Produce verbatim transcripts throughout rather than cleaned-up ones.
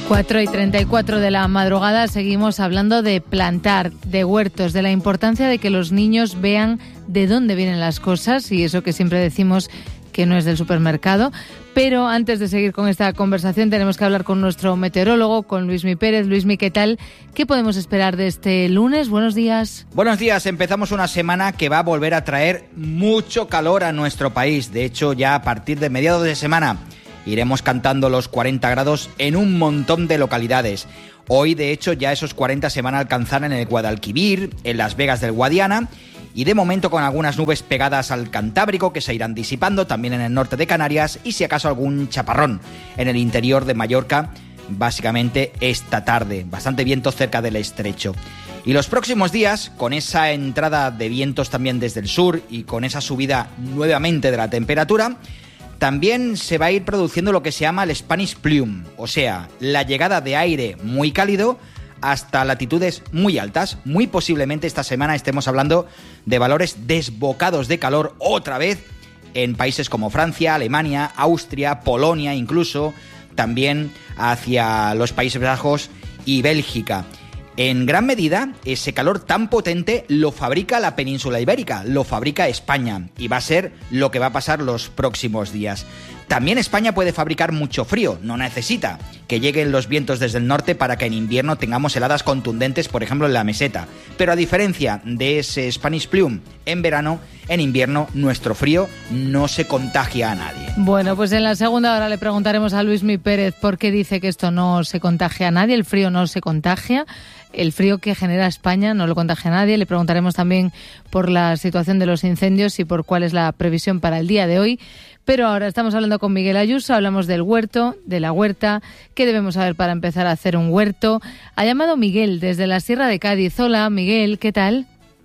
cuatro y treinta y cuatro de la madrugada seguimos hablando de plantar, de huertos, de la importancia de que los niños vean de dónde vienen las cosas y eso que siempre decimos que no es del supermercado. Pero antes de seguir con esta conversación tenemos que hablar con nuestro meteorólogo, con Luismi Pérez. Luismi, ¿qué tal? ¿Qué podemos esperar de este lunes? Buenos días. Buenos días. Empezamos una semana que va a volver a traer mucho calor a nuestro país. De hecho, ya a partir de mediados de semana iremos cantando los cuarenta grados en un montón de localidades. Hoy, de hecho, ya esos cuarenta se van a alcanzar en el Guadalquivir, en Las Vegas del Guadiana, y de momento con algunas nubes pegadas al Cantábrico que se irán disipando, también en el norte de Canarias, y si acaso algún chaparrón en el interior de Mallorca, básicamente esta tarde. Bastante viento cerca del estrecho. Y los próximos días, con esa entrada de vientos también desde el sur y con esa subida nuevamente de la temperatura, también se va a ir produciendo lo que se llama el Spanish Plume, o sea, la llegada de aire muy cálido hasta latitudes muy altas. Muy posiblemente esta semana estemos hablando de valores desbocados de calor otra vez en países como Francia, Alemania, Austria, Polonia incluso, también hacia los Países Bajos y Bélgica. En gran medida, ese calor tan potente lo fabrica la península ibérica, lo fabrica España, y va a ser lo que va a pasar los próximos días. También España puede fabricar mucho frío, no necesita que lleguen los vientos desde el norte para que en invierno tengamos heladas contundentes, por ejemplo en la meseta. Pero a diferencia de ese Spanish Plume en verano, en invierno nuestro frío no se contagia a nadie. Bueno, pues en la segunda hora le preguntaremos a Luismi Pérez por qué dice que esto no se contagia a nadie, el frío no se contagia. El frío que genera España no lo contagia a nadie. Le preguntaremos también por la situación de los incendios y por cuál es la previsión para el día de hoy. Pero ahora estamos hablando con Miguel Ayuso, hablamos del huerto, de la huerta, qué debemos saber para empezar a hacer un huerto. Ha llamado Miguel desde la Sierra de Cádiz. Hola, Miguel, ¿qué tal?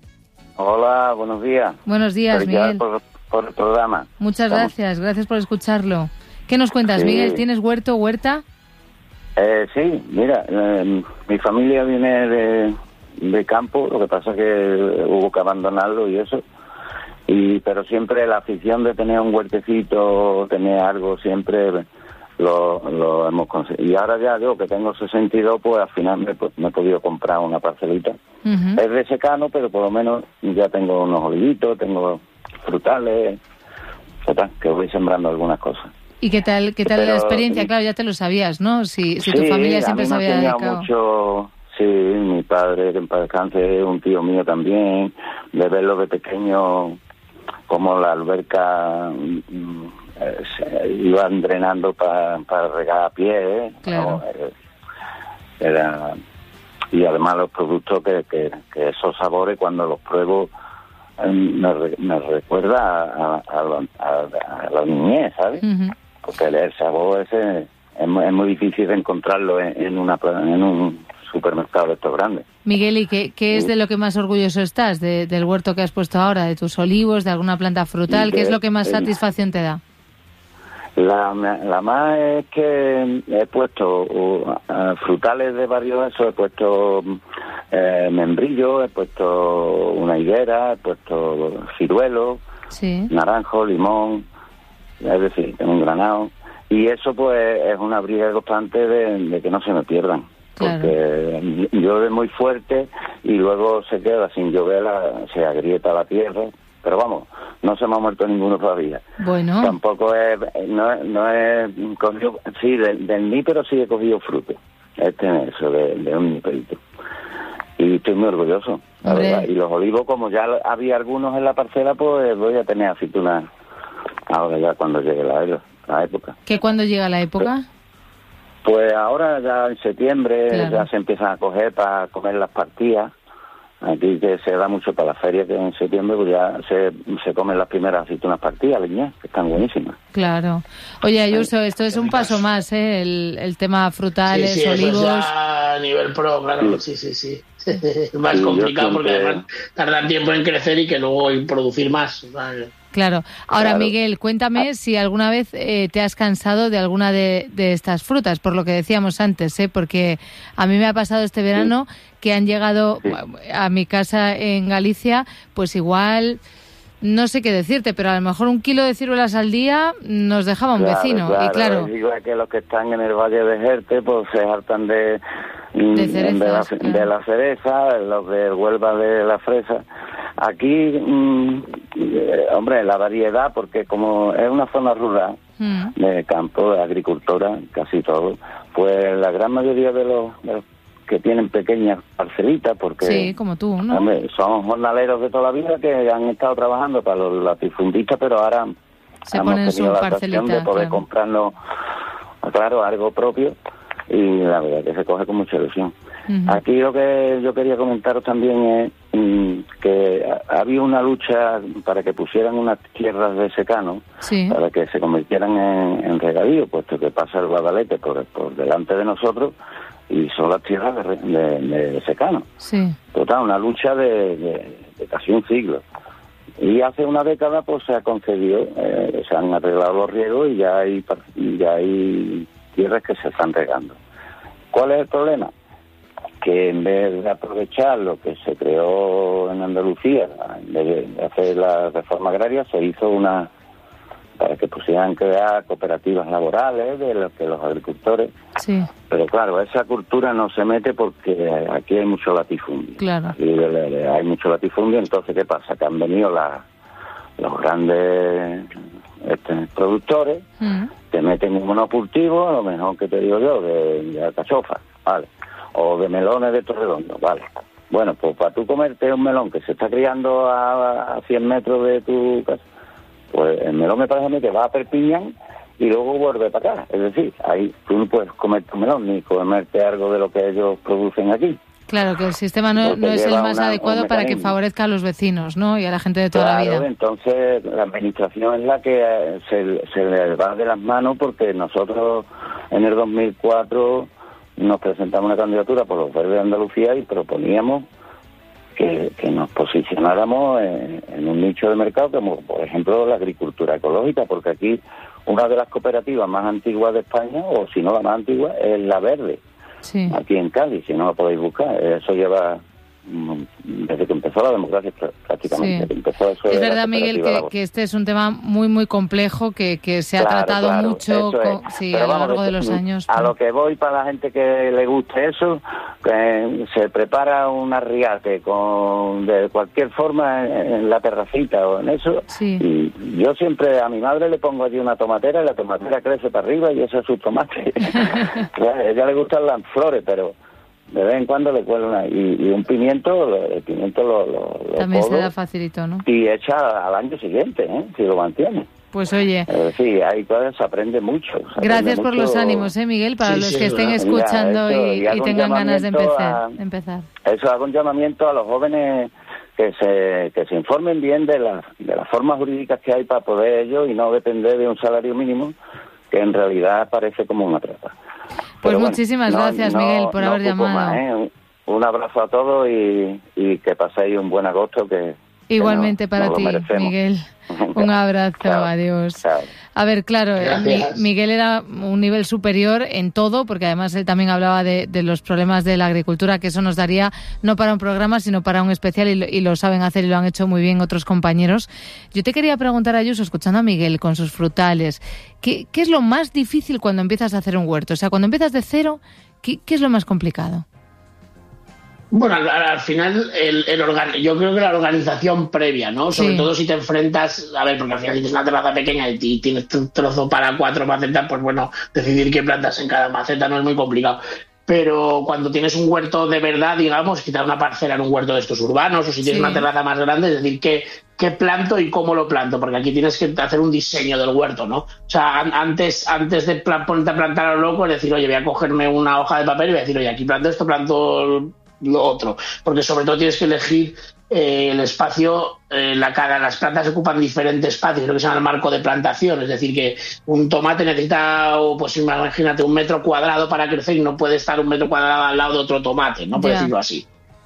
Hola, buenos días. Buenos días, Miguel. Por, por el programa. Muchas Estamos... gracias, gracias por escucharlo. ¿Qué nos cuentas, sí. Miguel? ¿Tienes huerto, huerta? Eh, sí, mira, eh, mi familia viene de, de campo, lo que pasa es que hubo que abandonarlo y eso, y pero siempre la afición de tener un huertecito, tener algo, siempre lo, lo hemos conseguido. Y ahora ya yo, que tengo sesenta y dos, pues al final me, me he podido comprar una parcelita. Uh-huh. Es de secano, pero por lo menos ya tengo unos olivitos, tengo frutales, que voy sembrando algunas cosas. ¿Y qué tal qué tal Pero, la experiencia? Claro, ya te lo sabías, ¿no? Si, si sí, tu familia siempre se había dedicado. Mucho, sí, mi padre, que en paz descanse, un tío mío también, de verlo de pequeño, como la alberca eh, se iban drenando para pa regar a pie, ¿eh? Claro. No, era, y además los productos que, que, que esos sabores, cuando los pruebo, eh, me, me recuerda a, a, a, a, a la niñez, ¿sabes? Uh-huh. Porque el sabor ese es muy, es muy difícil de encontrarlo en, en, una, en un supermercado de estos grandes. Miguel, ¿y qué, qué es de lo que más orgulloso estás? De, ¿Del huerto que has puesto ahora? ¿De tus olivos? ¿De alguna planta frutal? De, ¿Qué es lo que más satisfacción te da? La, la más es que he puesto uh, uh, frutales de varios esos, he puesto uh, membrillo, he puesto una higuera, he puesto ciruelo, sí. naranjo, limón, es decir, tengo un granado, y eso pues es una briga constante de, de que no se me pierdan, claro. Porque llueve muy fuerte y luego se queda sin llover, la, se agrieta la tierra, pero vamos, no se me ha muerto ninguno todavía. Bueno. Tampoco he, no, no he cogido, sí, del, del nípero sí he cogido fruto, este eso, de, de un níperito. Y estoy muy orgulloso, la verdad. Y los olivos, como ya había algunos en la parcela, pues voy a tener aceitunas ahora ya cuando llegue la, la época. ¿Qué cuándo llega la época? Pues, pues ahora ya en septiembre, claro. Ya se empiezan a coger para comer las partidas. Aquí que se da mucho para la feria, que en septiembre pues ya se, se comen las primeras aceitunas partidas, leñas, que están buenísimas. Claro. Oye, Ayuso, esto es un paso más, ¿eh? El, el tema frutales, sí, sí, olivos... Eso ya a nivel pro, claro, sí, sí, sí. sí. Es más sí, complicado porque además tardan tiempo en crecer y que luego en producir más. ¿Vale? Claro. Ahora, claro. Miguel, cuéntame si alguna vez eh, te has cansado de alguna de, de estas frutas, por lo que decíamos antes, ¿eh? Porque a mí me ha pasado este verano sí. que han llegado sí. a mi casa en Galicia, pues igual no sé qué decirte, pero a lo mejor un kilo de ciruelas al día nos dejaba un claro, vecino. Claro, y claro, digo que los que están en el Valle de Jerte pues se hartan de, de, cerezas, de, la, claro. de la cereza, los de Huelva de la fresa. Aquí, mmm, eh, hombre, la variedad, porque como es una zona rural, mm. de campo, de agricultura, casi todo, pues la gran mayoría de los, de los que tienen pequeñas parcelitas, porque sí, como tú, ¿no? Hombre, son jornaleros de toda la vida que han estado trabajando para los latifundistas, pero ahora se hemos ponen tenido su la ocasión de poder claro. comprarnos, claro, algo propio, y la verdad que se coge con mucha ilusión. Uh-huh. Aquí lo que yo quería comentaros también es mmm, que había una lucha para que pusieran unas tierras de secano, sí. para que se convirtieran en, en regadío, puesto que pasa el Guadalete por, por delante de nosotros, y son las tierras de, de, de secano. Sí. Total, una lucha de, de, de casi un siglo. Y hace una década pues se ha concedido, eh, se han arreglado los riegos y ya hay, ya hay tierras que se están regando. ¿Cuál es el problema? Que en vez de aprovechar lo que se creó en Andalucía, en vez de hacer la reforma agraria, se hizo una para que pusieran crear cooperativas laborales de los que los agricultores. Sí. Pero claro, esa cultura no se mete porque aquí hay mucho latifundio. Claro. Aquí hay mucho latifundio, entonces ¿qué pasa? Que han venido la, los grandes este, productores, mm. te meten un monocultivo, a lo mejor que te digo yo, de, de alcachofa, ¿vale? O de melones de Torredondo, ¿vale? Bueno, pues para tú comerte un melón que se está criando a, a cien metros de tu casa, pues el melón me parece a mí que va a Perpiñán y luego vuelve para acá. Es decir, ahí tú no puedes comerte un melón ni comerte algo de lo que ellos producen aquí. Claro, que el sistema no, no es el más una, adecuado para que favorezca a los vecinos, ¿no? Y a la gente de toda claro, la vida. Entonces la administración es la que se, se le va de las manos, porque nosotros en el dos mil cuatro nos presentamos una candidatura por los Verdes de Andalucía y proponíamos Que, que nos posicionáramos en, en un nicho de mercado como, por ejemplo, la agricultura ecológica, porque aquí una de las cooperativas más antiguas de España, o si no la más antigua, es La Verde, sí. aquí en Cádiz, si no la podéis buscar. Eso lleva desde que empezó la democracia prácticamente. Sí. Empezó eso es verdad, Miguel, que, que este es un tema muy, muy complejo, que, que se ha claro, tratado claro, mucho con, sí, a lo largo vamos, de los años. A pero... lo que voy, para la gente que le guste eso, que se prepara un arriate con de cualquier forma en, en la terracita o en eso, sí. y yo siempre a mi madre le pongo allí una tomatera y la tomatera crece para arriba y eso es su tomate. A ella le gustan las flores, pero de vez en cuando le cuelo una, y, y un pimiento, el pimiento lo, lo, lo también podo, se da facilito, ¿no? Y echa al año siguiente, ¿eh? Si lo mantiene. Pues oye, eh, sí, hay cosas, se aprende mucho. Se aprende gracias por mucho. los ánimos, ¿eh, Miguel? Para sí, los sí, que estén ¿verdad? escuchando Mira, y, eso, y, y tengan ganas de empezar, a, empezar. Eso, hago un llamamiento a los jóvenes que se que se informen bien de las de las formas jurídicas que hay para poder ellos y no depender de un salario mínimo, que en realidad parece como una trata. Pues Pero muchísimas bueno, gracias, no, Miguel, por no haber llamado. Más, ¿eh? Un abrazo a todos y, y que paséis un buen agosto. que Igualmente que para no ti, Miguel. Un abrazo, Chao. adiós. Chao. A ver, claro, mi, Miguel era un nivel superior en todo, porque además él también hablaba de, de los problemas de la agricultura, que eso nos daría no para un programa, sino para un especial, y lo, y lo saben hacer y lo han hecho muy bien otros compañeros. Yo te quería preguntar, Ayuso, escuchando a Miguel con sus frutales, ¿qué, qué es lo más difícil cuando empiezas a hacer un huerto? O sea, cuando empiezas de cero, ¿qué, qué es lo más complicado? Bueno, al, al final, el, el organ, yo creo que la organización previa, ¿no? Sobre sí. todo si te enfrentas, a ver, porque al final tienes una terraza pequeña y, y tienes un trozo para cuatro macetas, pues bueno, decidir qué plantas en cada maceta no es muy complicado. Pero cuando tienes un huerto de verdad, digamos, quitar una parcela en un huerto de estos urbanos, o si tienes sí. una terraza más grande, es decir, qué, qué planto y cómo lo planto, porque aquí tienes que hacer un diseño del huerto, ¿no? O sea, antes, antes de ponerte a plantar a lo loco, es decir, oye, voy a cogerme una hoja de papel y voy a decir, oye, aquí planto esto, planto lo otro, porque sobre todo tienes que elegir eh, el espacio, eh, la cara, las plantas ocupan diferentes espacios, lo que se llama el marco de plantación, es decir, que un tomate necesita, pues imagínate, un metro cuadrado para crecer y no puede estar un metro cuadrado al lado de otro tomate, no puede yeah. decirlo así.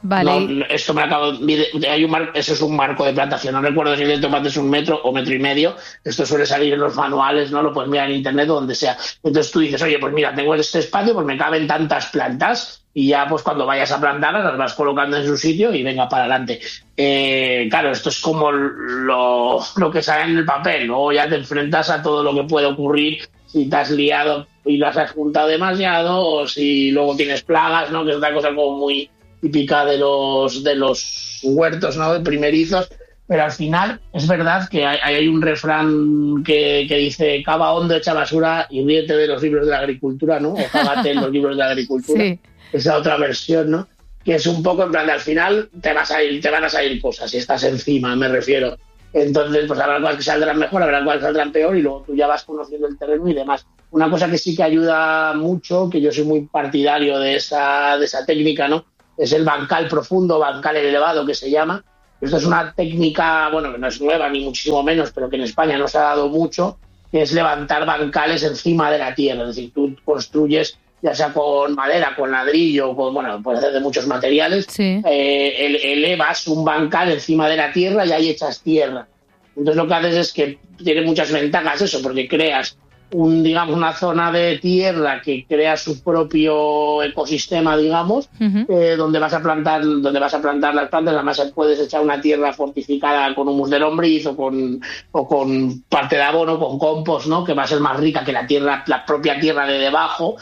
Vale. No, esto me acabo de, hay un mar, eso es un marco de plantación. No recuerdo si el tomate es un metro o metro y medio. Esto suele salir en los manuales, ¿no? Lo puedes mirar en internet o donde sea. Entonces tú dices, oye, pues mira, tengo este espacio, pues me caben tantas plantas y ya pues cuando vayas a plantarlas las vas colocando en su sitio y venga para adelante. Eh, claro, esto es como lo, lo que sale en el papel. Luego ya te enfrentas a todo lo que puede ocurrir si te has liado y las has juntado demasiado o si luego tienes plagas, ¿no? Que es otra cosa como muy típica de los de los huertos, ¿no? De primerizos, pero al final es verdad que hay, hay un refrán que, que dice cava hondo, echa basura y ríete de los libros de la agricultura, ¿no? O cágate en los libros de la agricultura. Sí. Esa otra versión, ¿no? Que es un poco en plan de al final te vas a ir, te van a salir cosas si estás encima, me refiero. Entonces, pues habrá cosas que saldrán mejor, habrá cosas que saldrán peor y luego tú ya vas conociendo el terreno y demás. Una cosa que sí que ayuda mucho, que yo soy muy partidario de esa, de esa técnica, ¿no? Es el bancal profundo, bancal elevado que se llama. Esto es una técnica, bueno, que no es nueva ni muchísimo menos, pero que en España no se ha dado mucho, que es levantar bancales encima de la tierra. Es decir, tú construyes, ya sea con madera, con ladrillo, con, bueno, puedes hacer de muchos materiales, sí. eh, elevas un bancal encima de la tierra y ahí echas tierra. Entonces lo que haces es que tiene muchas ventajas eso, porque creas un, digamos, una zona de tierra que crea su propio ecosistema, digamos, uh-huh. eh, donde vas a plantar, donde vas a plantar las plantas. Además puedes echar una tierra fortificada con humus de lombriz o con, o con parte de abono, con compost, ¿no? Que va a ser más rica que la tierra, la propia tierra de debajo.